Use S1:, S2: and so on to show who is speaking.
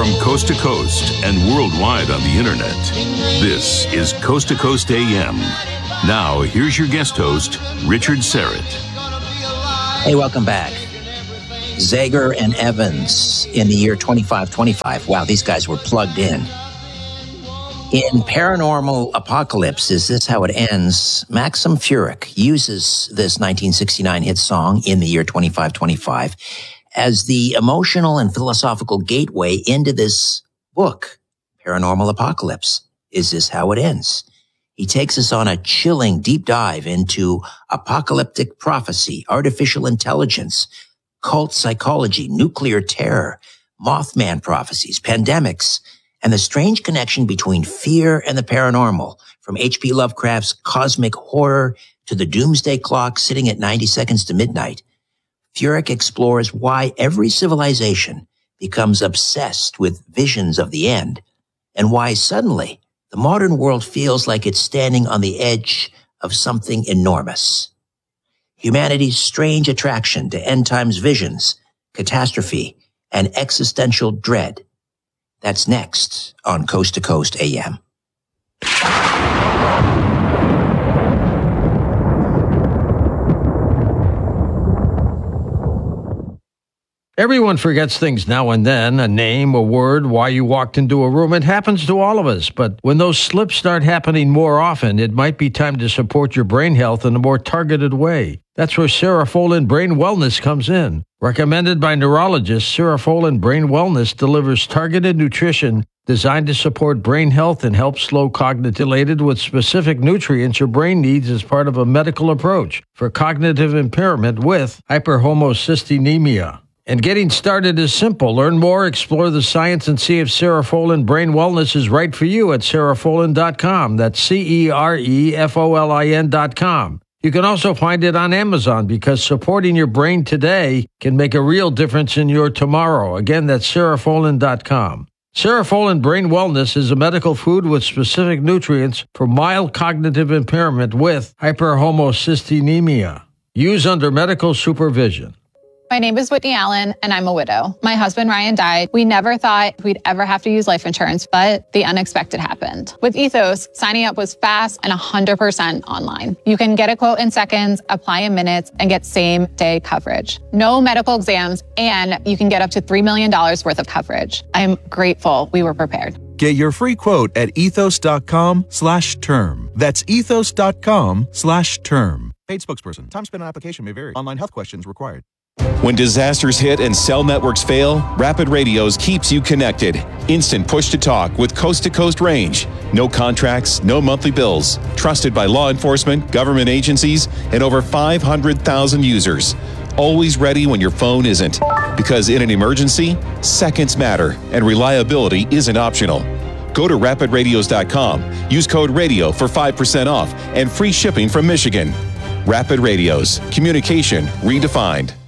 S1: From coast to coast and worldwide on the internet, this is Coast to Coast AM. Now, here's your guest host, Richard Syrett.
S2: Hey, welcome back. Zager and Evans in the year 2525. Wow, these guys were plugged in. In Paranormal Apocalypse, Is This How It Ends? Maxim Furyk uses this 1969 hit song in the year 2525 as the emotional and philosophical gateway into this book, Paranormal Apocalypse, Is This How It Ends? He takes us on a chilling deep dive into apocalyptic prophecy, artificial intelligence, cult psychology, nuclear terror, Mothman prophecies, pandemics, and the strange connection between fear and the paranormal, from H.P. Lovecraft's cosmic horror to the doomsday clock sitting at 90 seconds to midnight. Furyk explores why every civilization becomes obsessed with visions of the end, and why suddenly the modern world feels like it's standing on the edge of something enormous. Humanity's strange attraction to end times visions, catastrophe, and existential dread. That's next on Coast to Coast AM.
S3: Everyone forgets things now and then, a name, a word, why you walked into a room. It happens to all of us, but when those slips start happening more often, it might be time to support your brain health in a more targeted way. That's where Cerefolin Brain Wellness comes in. Recommended by neurologists, Cerefolin Brain Wellness delivers targeted nutrition designed to support brain health and help slow cognitive related with specific nutrients your brain needs as part of a medical approach for cognitive impairment with hyperhomocysteine. And getting started is simple. Learn more, explore the science, and see if Cerefolin Brain Wellness is right for you at cerefolin.com. That's CEREFOLIN.com. You can also find it on Amazon because supporting your brain today can make a real difference in your tomorrow. Again, that's cerefolin.com. Cerefolin Brain Wellness is a medical food with specific nutrients for mild cognitive impairment with hyperhomocysteine. Use under medical supervision.
S4: My name is Whitney Allen, and I'm a widow. My husband, Ryan, died. We never thought we'd ever have to use life insurance, but the unexpected happened. With Ethos, signing up was fast and 100% online. You can get a quote in seconds, apply in minutes, and get same-day coverage. No medical exams, and you can get up to $3 million worth of coverage. I'm grateful we were prepared.
S5: Get your free quote at ethos.com/term. That's ethos.com/term. Paid spokesperson. Time spent on application may vary. Online health questions required.
S6: When disasters hit and cell networks fail, Rapid Radios keeps you connected. Instant push-to-talk with coast-to-coast range. No contracts, no monthly bills. Trusted by law enforcement, government agencies, and over 500,000 users. Always ready when your phone isn't. Because in an emergency, seconds matter, and reliability isn't optional. Go to rapidradios.com. Use code RADIO for 5% off and free shipping from Michigan. Rapid Radios. Communication redefined.